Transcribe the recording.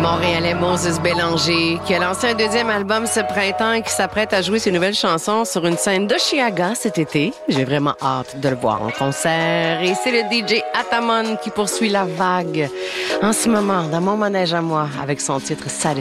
Montréalais Moses Bélanger, qui a lancé un deuxième album ce printemps et qui s'apprête à jouer ses nouvelles chansons sur une scène d'Oshiaga cet été. J'ai vraiment hâte de le voir en concert. Et c'est le DJ Atamon qui poursuit la vague en ce moment dans mon manège à moi avec son titre Satisfaction.